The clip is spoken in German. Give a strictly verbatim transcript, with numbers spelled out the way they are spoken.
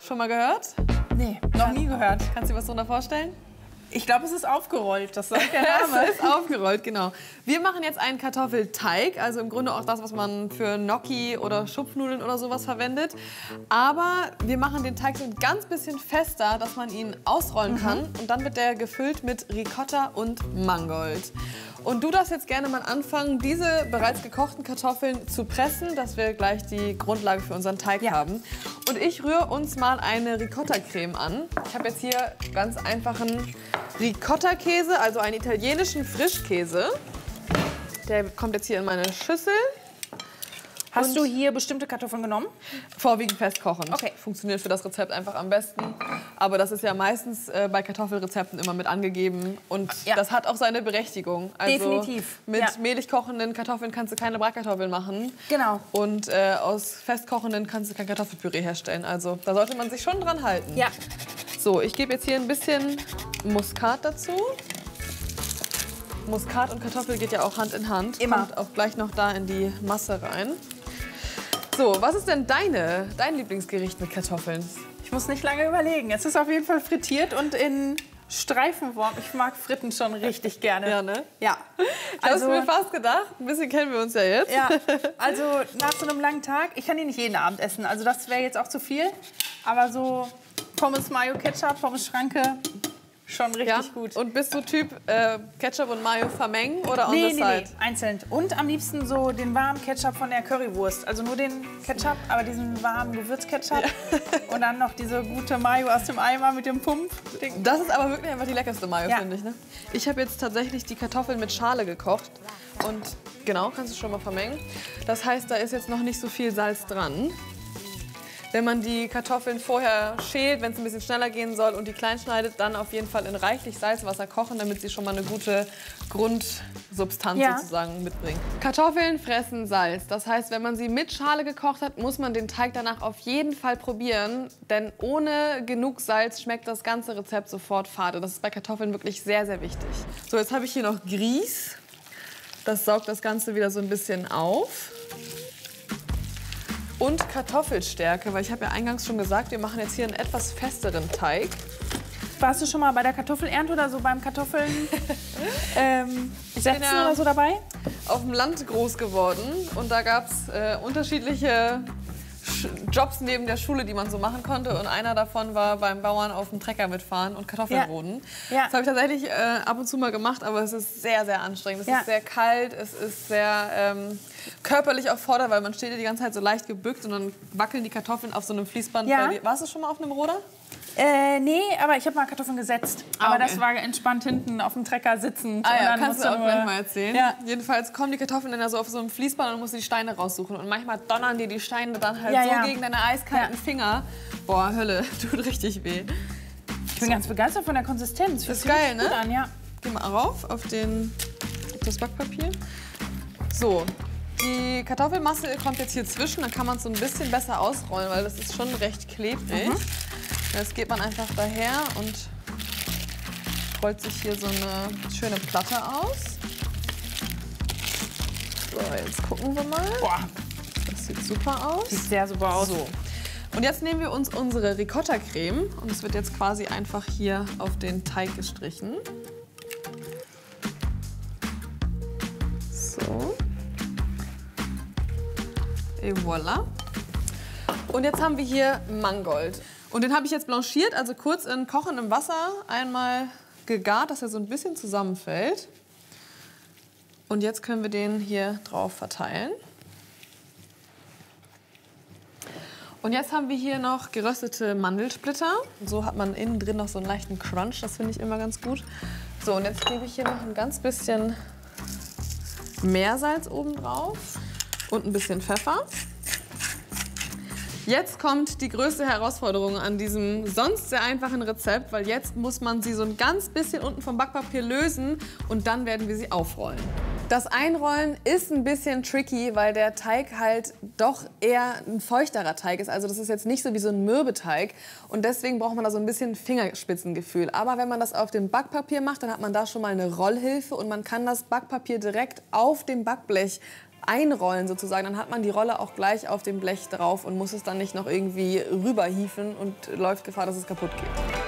Schon mal gehört? Nee, noch nie gehört. Kannst du dir was darunter vorstellen? Ich glaube, es ist aufgerollt, das sagt der Name. Es ist aufgerollt, genau. Wir machen jetzt einen Kartoffelteig, also im Grunde auch das, was man für Gnocchi oder Schupfnudeln oder sowas verwendet. Aber wir machen den Teig so ein ganz bisschen fester, dass man ihn ausrollen kann. Mhm. Und dann wird der gefüllt mit Ricotta und Mangold. Und du darfst jetzt gerne mal anfangen, diese bereits gekochten Kartoffeln zu pressen, dass wir gleich die Grundlage für unseren Teig ja. haben. Und ich rühre uns mal eine Ricotta-Creme an. Ich habe jetzt hier ganz einfachen Ricotta-Käse, also einen italienischen Frischkäse. Der kommt jetzt hier in meine Schüssel. Hast Und du hier bestimmte Kartoffeln genommen? Vorwiegend festkochend. Okay. Funktioniert für das Rezept einfach am besten. Aber das ist ja meistens äh, bei Kartoffelrezepten immer mit angegeben. Und ja. das hat auch seine Berechtigung. Also definitiv. Mit ja. mehlig kochenden Kartoffeln kannst du keine Bratkartoffeln machen. Genau. Und äh, aus festkochenden kannst du kein Kartoffelpüree herstellen. Also da sollte man sich schon dran halten. Ja. So, ich gebe jetzt hier ein bisschen Muskat dazu. Muskat und Kartoffel geht ja auch Hand in Hand. Immer. Kommt auch gleich noch da in die Masse rein. So, was ist denn deine, dein Lieblingsgericht mit Kartoffeln? Ich muss nicht lange überlegen. Es ist auf jeden Fall frittiert und in Streifenform. Ich mag Fritten schon richtig gerne. Ja, ne? Ja. Ich also, habe mir fast gedacht. Ein bisschen kennen wir uns ja jetzt. Ja, also nach so einem langen Tag, ich kann ihn nicht jeden Abend essen. Also das wäre jetzt auch zu viel. Aber so Pommes Mayo Ketchup, Pommes Schranke, schon richtig ja. gut. Und bist du Typ äh, Ketchup und Mayo vermengen oder on nee, the nee, side? Nee, einzeln. Und am liebsten so den warmen Ketchup von der Currywurst. Also nur den Ketchup, aber diesen warmen Gewürzketchup. Ja. Und dann noch diese gute Mayo aus dem Eimer mit dem Pump. Das ist aber wirklich einfach die leckerste Mayo, ja. finde ich. Ne? Ich habe jetzt tatsächlich die Kartoffeln mit Schale gekocht. Und genau, kannst du schon mal vermengen. Das heißt, da ist jetzt noch nicht so viel Salz dran. Wenn man die Kartoffeln vorher schält, wenn es ein bisschen schneller gehen soll und die klein schneidet, dann auf jeden Fall in reichlich Salzwasser kochen, damit sie schon mal eine gute Grundsubstanz ja. sozusagen mitbringen. Kartoffeln fressen Salz. Das heißt, wenn man sie mit Schale gekocht hat, muss man den Teig danach auf jeden Fall probieren. Denn ohne genug Salz schmeckt das ganze Rezept sofort fade. Das ist bei Kartoffeln wirklich sehr, sehr wichtig. So, jetzt habe ich hier noch Grieß. Das saugt das Ganze wieder so ein bisschen auf. Und Kartoffelstärke, weil ich habe ja eingangs schon gesagt, wir machen jetzt hier einen etwas festeren Teig. Warst du schon mal bei der Kartoffelernte oder so beim Kartoffeln ähm, setzen ja oder so dabei? Auf dem Land groß geworden und da gab es äh, unterschiedliche Jobs neben der Schule, die man so machen konnte. Und einer davon war beim Bauern auf dem Trecker mitfahren und Kartoffeln ja. roden. Ja. Das habe ich tatsächlich äh, ab und zu mal gemacht, aber es ist sehr, sehr anstrengend. Es ja. ist sehr kalt, es ist sehr ähm, körperlich auch fordernd, weil man steht ja die ganze Zeit so leicht gebückt und dann wackeln die Kartoffeln auf so einem Fließband. Ja. Warst du schon mal auf einem Roder? Äh, nee, aber ich habe mal Kartoffeln gesetzt. Ah, aber okay. das war entspannt hinten auf dem Trecker sitzend. Ah ja, und dann kannst du auch nur... gleich mal erzählen. Ja. Jedenfalls kommen die Kartoffeln dann ja so auf so einem Fließband und du musst die Steine raussuchen. Und manchmal donnern dir die Steine dann halt ja, so ja. gegen deine eiskalten ja. Finger. Boah, Hölle, tut richtig weh. Ich bin so. ganz begeistert von der Konsistenz. Das ist geil, ne? Gut an, ja. Geh mal rauf auf, den, auf das Backpapier. So, die Kartoffelmasse kommt jetzt hier zwischen. Dann kann man es so ein bisschen besser ausrollen, weil das ist schon recht klebrig. Mhm. Jetzt geht man einfach daher und rollt sich hier so eine schöne Platte aus. So, jetzt gucken wir mal. Boah. Das sieht super aus. Sieht sehr super aus. So. Und jetzt nehmen wir uns unsere Ricotta-Creme und es wird jetzt quasi einfach hier auf den Teig gestrichen. So. Et voilà. Und jetzt haben wir hier Mangold. Und den habe ich jetzt blanchiert, also kurz in kochendem Wasser einmal gegart, dass er so ein bisschen zusammenfällt. Und jetzt können wir den hier drauf verteilen. Und jetzt haben wir hier noch geröstete Mandelsplitter. So hat man innen drin noch so einen leichten Crunch, das finde ich immer ganz gut. So, und jetzt gebe ich hier noch ein ganz bisschen Meersalz oben drauf und ein bisschen Pfeffer. Jetzt kommt die größte Herausforderung an diesem sonst sehr einfachen Rezept, weil jetzt muss man sie so ein ganz bisschen unten vom Backpapier lösen und dann werden wir sie aufrollen. Das Einrollen ist ein bisschen tricky, weil der Teig halt doch eher ein feuchterer Teig ist. Also das ist jetzt nicht so wie so ein Mürbeteig und deswegen braucht man da so ein bisschen Fingerspitzengefühl. Aber wenn man das auf dem Backpapier macht, dann hat man da schon mal eine Rollhilfe und man kann das Backpapier direkt auf dem Backblech einrollen sozusagen, dann hat man die Rolle auch gleich auf dem Blech drauf und muss es dann nicht noch irgendwie rüberhieven und läuft Gefahr, dass es kaputt geht.